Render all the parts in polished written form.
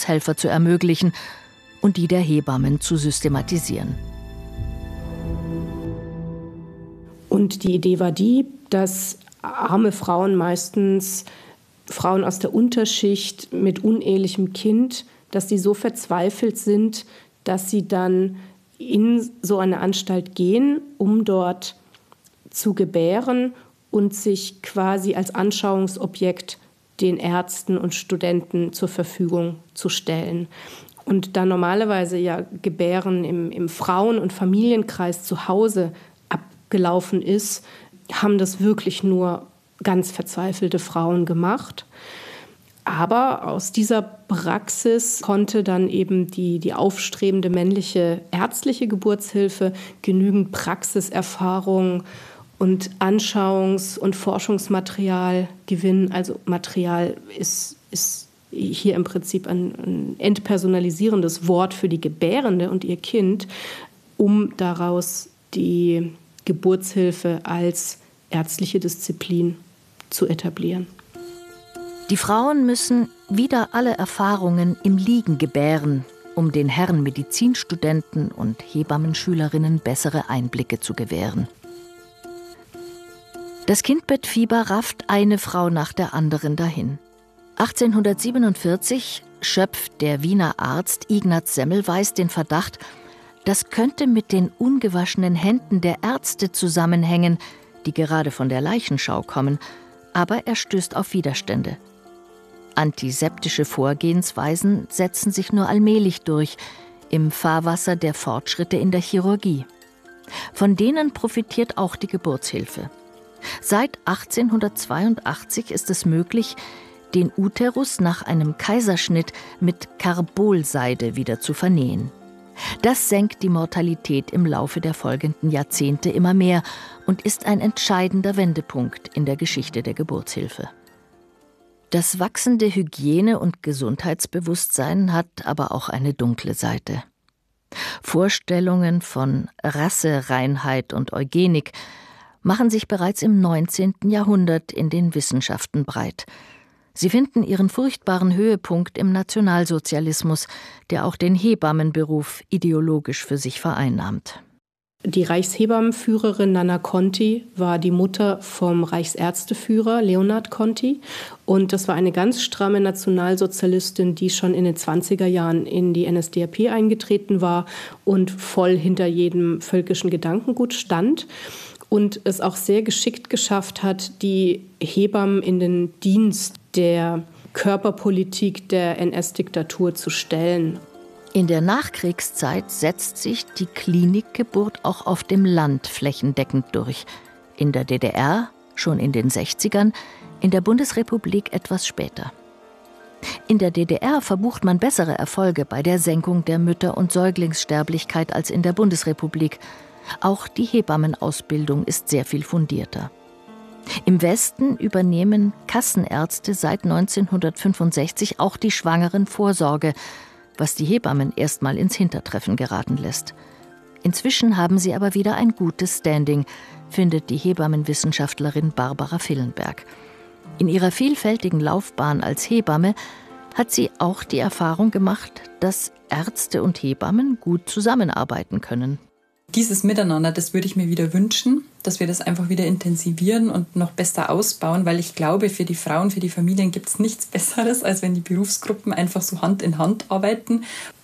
Geburtshelfer zu ermöglichen und die der Hebammen zu systematisieren. Und die Idee war die, dass arme Frauen, meistens Frauen aus der Unterschicht mit unehelichem Kind, dass die so verzweifelt sind, dass sie dann in so eine Anstalt gehen, um dort zu gebären und sich quasi als Anschauungsobjekt den Ärzten und Studenten zur Verfügung zu stellen. Und da normalerweise ja Gebären im Frauen- und Familienkreis zu Hause abgelaufen ist, haben das wirklich nur ganz verzweifelte Frauen gemacht. Aber aus dieser Praxis konnte dann eben die aufstrebende männliche ärztliche Geburtshilfe genügend Praxiserfahrung und Anschauungs- und Forschungsmaterial gewinnen. Also Material ist hier im Prinzip ein entpersonalisierendes Wort für die Gebärende und ihr Kind, um daraus die Geburtshilfe als ärztliche Disziplin zu etablieren. Die Frauen müssen wieder alle Erfahrungen im Liegen gebären, um den Herren Medizinstudenten und Hebammenschülerinnen bessere Einblicke zu gewähren. Das Kindbettfieber rafft eine Frau nach der anderen dahin. 1847 schöpft der Wiener Arzt Ignaz Semmelweis den Verdacht, das könnte mit den ungewaschenen Händen der Ärzte zusammenhängen, die gerade von der Leichenschau kommen, aber er stößt auf Widerstände. Antiseptische Vorgehensweisen setzen sich nur allmählich durch im Fahrwasser der Fortschritte in der Chirurgie. Von denen profitiert auch die Geburtshilfe. Seit 1882 ist es möglich, den Uterus nach einem Kaiserschnitt mit Karbolseide wieder zu vernähen. Das senkt die Mortalität im Laufe der folgenden Jahrzehnte immer mehr und ist ein entscheidender Wendepunkt in der Geschichte der Geburtshilfe. Das wachsende Hygiene- und Gesundheitsbewusstsein hat aber auch eine dunkle Seite. Vorstellungen von Rassereinheit und Eugenik machen sich bereits im 19. Jahrhundert in den Wissenschaften breit. Sie finden ihren furchtbaren Höhepunkt im Nationalsozialismus, der auch den Hebammenberuf ideologisch für sich vereinnahmt. Die Reichshebammenführerin Nana Conti war die Mutter vom Reichsärzteführer Leonhard Conti. Und das war eine ganz stramme Nationalsozialistin, die schon in den 20er Jahren in die NSDAP eingetreten war und voll hinter jedem völkischen Gedankengut stand. Und es auch sehr geschickt geschafft hat, die Hebammen in den Dienst der Körperpolitik der NS-Diktatur zu stellen. In der Nachkriegszeit setzt sich die Klinikgeburt auch auf dem Land flächendeckend durch. In der DDR schon in den 60ern, in der Bundesrepublik etwas später. In der DDR verbucht man bessere Erfolge bei der Senkung der Mütter- und Säuglingssterblichkeit als in der Bundesrepublik. Auch die Hebammenausbildung ist sehr viel fundierter. Im Westen übernehmen Kassenärzte seit 1965 auch die Schwangerenvorsorge, was die Hebammen erstmal ins Hintertreffen geraten lässt. Inzwischen haben sie aber wieder ein gutes Standing, findet die Hebammenwissenschaftlerin Barbara Villenberg. In ihrer vielfältigen Laufbahn als Hebamme hat sie auch die Erfahrung gemacht, dass Ärzte und Hebammen gut zusammenarbeiten können. Dieses Miteinander, das würde ich mir wieder wünschen, dass wir das einfach wieder intensivieren und noch besser ausbauen, weil ich glaube, für die Frauen, für die Familien gibt es nichts Besseres, als wenn die Berufsgruppen einfach so Hand in Hand arbeiten.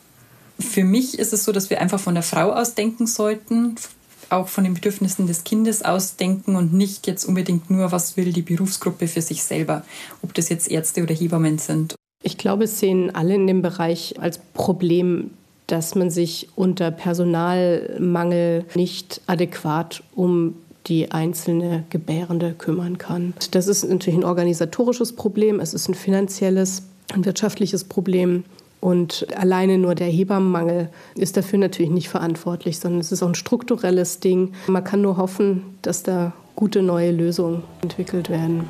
Für mich ist es so, dass wir einfach von der Frau aus denken sollten, auch von den Bedürfnissen des Kindes ausdenken und nicht jetzt unbedingt nur, was will die Berufsgruppe für sich selber, ob das jetzt Ärzte oder Hebammen sind. Ich glaube, es sehen alle in dem Bereich als Problem, dass man sich unter Personalmangel nicht adäquat um die einzelne Gebärende kümmern kann. Das ist natürlich ein organisatorisches Problem, es ist ein finanzielles, ein wirtschaftliches Problem. Und alleine nur der Hebammenmangel ist dafür natürlich nicht verantwortlich, sondern es ist auch ein strukturelles Ding. Man kann nur hoffen, dass da gute neue Lösungen entwickelt werden.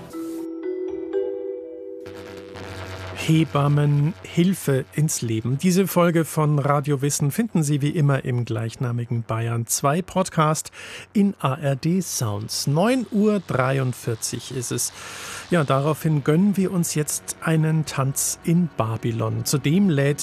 Hebammen Hilfe ins Leben. Diese Folge von Radio Wissen finden Sie wie immer im gleichnamigen Bayern 2 Podcast in ARD Sounds. 9:43 Uhr ist es. Ja, daraufhin gönnen wir uns jetzt einen Tanz in Babylon. Zudem lädt